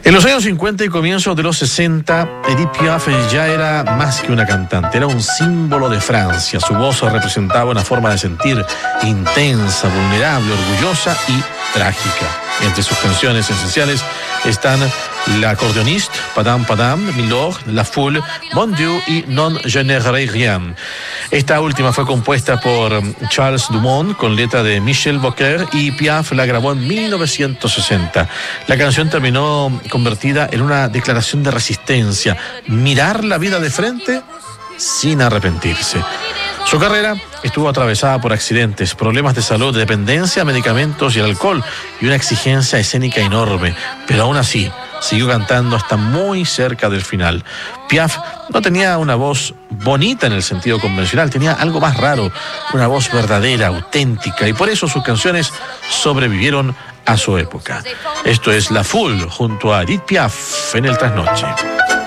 En los años 50 y comienzos de los 60, Edith Piaf ya era más que una cantante, era un símbolo de Francia. Su voz representaba una forma de sentir intensa, vulnerable, orgullosa y trágica. Entre sus canciones esenciales están L'accordéoniste, Padam Padam, Milord, La Foule, Mon Dieu y Non je n'aimerais rien. Esta última fue compuesta por Charles Dumont con letra de Michel Bouquer y Piaf la grabó en 1960. La canción terminó convertida en una declaración de resistencia, mirar la vida de frente sin arrepentirse. Su carrera estuvo atravesada por accidentes, problemas de salud, dependencia, medicamentos y el alcohol y una exigencia escénica enorme, pero aún así siguió cantando hasta muy cerca del final. Piaf no tenía una voz bonita en el sentido convencional, tenía algo más raro, una voz verdadera, auténtica, y por eso sus canciones sobrevivieron a su época. Esto es La Foule junto a Edith Piaf en el Trasnoche.